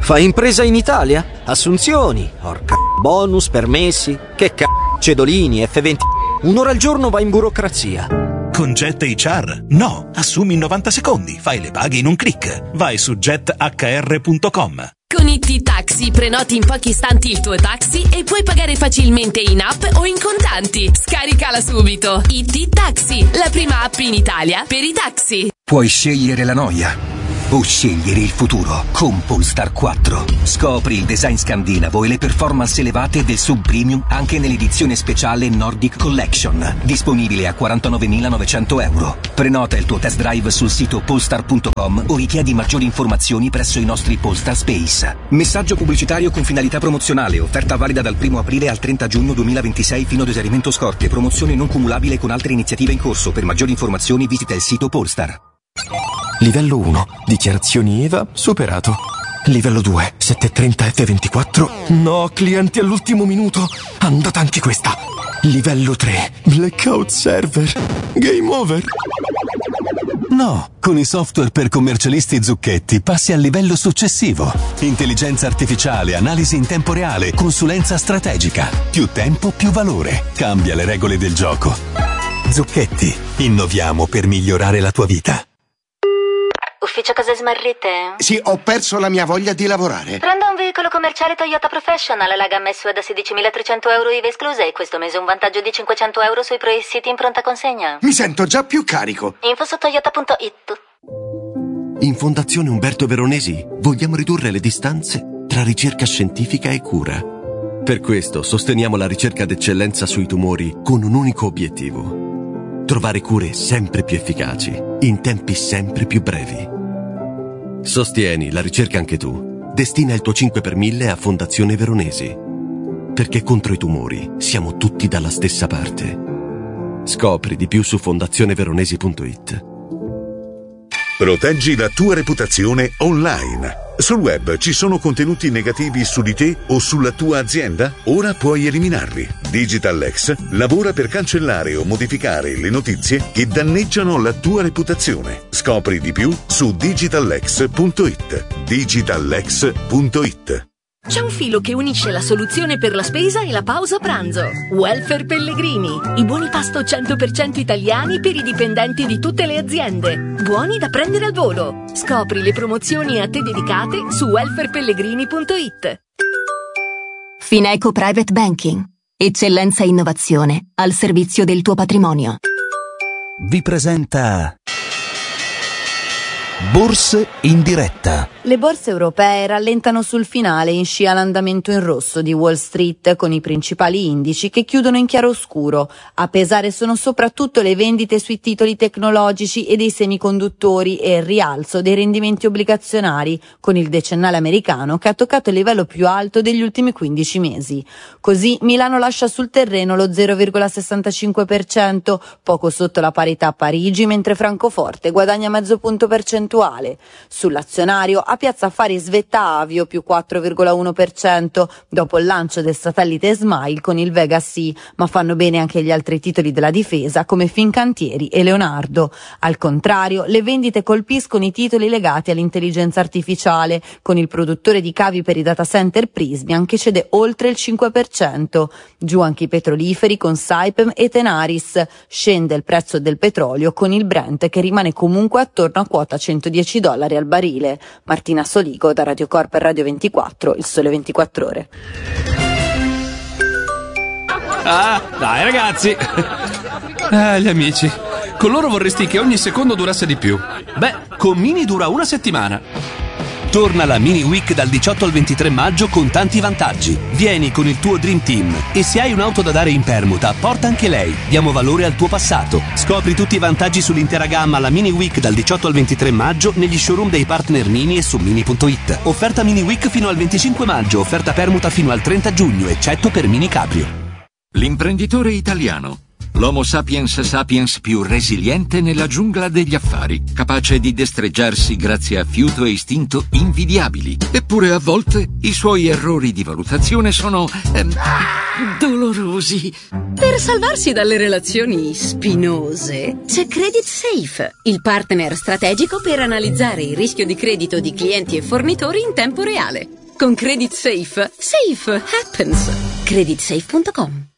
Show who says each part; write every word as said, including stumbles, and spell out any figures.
Speaker 1: Fai impresa in Italia? Assunzioni, orca bonus, permessi, che c***o, cedolini, F venti. Un'ora al giorno vai in burocrazia.
Speaker 2: Con Jet H R? No, assumi in novanta secondi, fai le paghe in un click. Vai su jet h r punto com.
Speaker 3: Con i T-Taxi prenoti in pochi istanti il tuo taxi e puoi pagare facilmente in app o in contanti. Scaricala subito. I T-Taxi, la prima app in Italia per i taxi.
Speaker 4: Puoi scegliere la noia o scegliere il futuro con Polestar quattro. Scopri il design scandinavo e le performance elevate del sub-premium anche nell'edizione speciale Nordic Collection, disponibile a quarantanovemilanovecento euro. Prenota il tuo test drive sul sito polestar punto com o richiedi maggiori informazioni presso i nostri Polestar Space. Messaggio pubblicitario con finalità promozionale, offerta valida dal primo aprile al trenta giugno duemilaventisei fino ad esaurimento scorte, promozione non cumulabile con altre iniziative in corso. Per maggiori informazioni visita il sito Polestar.
Speaker 5: Livello uno, dichiarazioni I V A, superato. Livello due, settecentotrenta F ventiquattro. No, clienti all'ultimo minuto. Andata anche questa. Livello tre, blackout server. Game over.
Speaker 6: No, con i software per commercialisti Zucchetti passi al livello successivo. Intelligenza artificiale, analisi in tempo reale, consulenza strategica. Più tempo, più valore. Cambia le regole del gioco. Zucchetti, innoviamo per migliorare la tua vita.
Speaker 7: Ufficio cose smarrite?
Speaker 8: Sì, ho perso la mia voglia di lavorare.
Speaker 7: Prendo un veicolo commerciale Toyota Professional, la gamma S U V da sedicimilatrecento euro I V A esclusa e questo mese un vantaggio di cinquecento euro sui Pro-City in pronta consegna.
Speaker 8: Mi sento già più carico.
Speaker 7: Info su toyota punto it.
Speaker 9: In Fondazione Umberto Veronesi vogliamo ridurre le distanze tra ricerca scientifica e cura. Per questo sosteniamo la ricerca d'eccellenza sui tumori con un unico obiettivo: trovare cure sempre più efficaci, in tempi sempre più brevi. Sostieni la ricerca anche tu. Destina il tuo cinque per mille a Fondazione Veronesi. Perché contro i tumori siamo tutti dalla stessa parte. Scopri di più su fondazione veronesi punto it.
Speaker 10: Proteggi la tua reputazione online. Sul web ci sono contenuti negativi su di te o sulla tua azienda? Ora puoi eliminarli. DigitalX lavora per cancellare o modificare le notizie che danneggiano la tua reputazione. Scopri di più su digitalx punto it. digitalx punto it.
Speaker 3: C'è un filo che unisce la soluzione per la spesa e la pausa pranzo. Welfare Pellegrini. I buoni pasto cento per cento italiani per i dipendenti di tutte le aziende. Buoni da prendere al volo. Scopri le promozioni a te dedicate su welfare pellegrini punto it.
Speaker 11: Fineco Private Banking. Eccellenza e innovazione al servizio del tuo patrimonio.
Speaker 2: Vi presenta Borse in diretta.
Speaker 12: Le borse europee rallentano sul finale in scia l'andamento in rosso di Wall Street, con i principali indici che chiudono in chiaroscuro. A pesare sono soprattutto le vendite sui titoli tecnologici e dei semiconduttori e il rialzo dei rendimenti obbligazionari, con il decennale americano che ha toccato il livello più alto degli ultimi quindici mesi. Così Milano lascia sul terreno lo zero virgola sessantacinque per cento, poco sotto la parità a Parigi, mentre Francoforte guadagna mezzo punto percentuale. Sull'azionario a Piazza Affari svetta Avio più quattro virgola uno per cento dopo il lancio del satellite Smile con il Vega C, ma fanno bene anche gli altri titoli della difesa come Fincantieri e Leonardo. Al contrario, le vendite colpiscono i titoli legati all'intelligenza artificiale, con il produttore di cavi per i data center Prysmian che cede oltre il cinque per cento. Giù anche i petroliferi con Saipem e Tenaris. Scende il prezzo del petrolio con il Brent che rimane comunque attorno a quota centodieci dollari al barile. Martina Soligo da Radio Corp e Radio ventiquattro, il Sole ventiquattro Ore.
Speaker 13: Ah, dai ragazzi. Ah, gli amici. Con loro vorresti che ogni secondo durasse di più. Beh, con Mini dura una settimana.
Speaker 2: Torna la Mini Week dal diciotto al ventitré maggio con tanti vantaggi. Vieni con il tuo Dream Team e se hai un'auto da dare in permuta, porta anche lei. Diamo valore al tuo passato. Scopri tutti i vantaggi sull'intera gamma alla Mini Week dal diciotto al ventitré maggio negli showroom dei partner Mini e su mini punto it. Offerta Mini Week fino al venticinque maggio, offerta permuta fino al trenta giugno, eccetto per Mini Cabrio.
Speaker 14: L'imprenditore italiano.
Speaker 4: L'Homo sapiens sapiens più resiliente nella giungla degli affari, capace di destreggiarsi grazie a fiuto e istinto invidiabili. Eppure a volte i suoi errori di valutazione sono ehm, dolorosi.
Speaker 14: Per salvarsi dalle relazioni spinose c'è Credit Safe, il partner strategico per analizzare il rischio di credito di clienti e fornitori in tempo reale. Con Credit Safe, safe happens. credit safe punto com